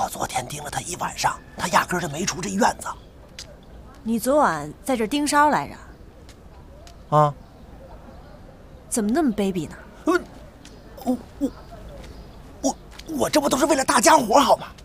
我昨天盯了他一晚上，他压根儿就没出这院子。 你昨晚在这盯梢来着？ 啊？ 怎么那么卑鄙呢？ 我这不都是为了大家伙好吗？